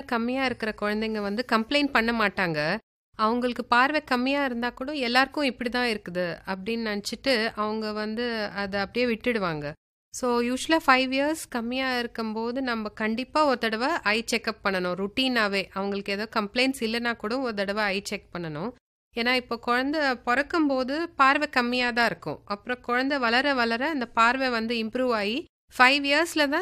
கம்மியா இருக்கிற குழந்தைங்க வந்து கம்ப்ளைண்ட் பண்ண மாட்டாங்க. அவங்களுக்கு பார்வை கம்மியா இருந்தா கூட எல்லாருக்கும் இப்படிதான் இருக்குது அப்படின்னு நினச்சிட்டு அவங்க வந்து அதை அப்படியே விட்டுடுவாங்க. ஸோ யூஸ்வலாக 5 இயர்ஸ் கம்மியாக இருக்கும்போது நம்ம கண்டிப்பாக ஒரு தடவை ஐ செக்அப் பண்ணணும் ருட்டீனாகவே. அவங்களுக்கு ஏதோ கம்ப்ளைண்ட்ஸ் இல்லைன்னா கூட ஒரு தடவை ஐ செக் பண்ணணும். ஏன்னா இப்போ குழந்தை பிறக்கும்போது பார்வை கம்மியாக தான் இருக்கும். அப்புறம் குழந்தை வளர வளர அந்த பார்வை வந்து இம்ப்ரூவ் ஆகி 5 இயர்ஸில் தான்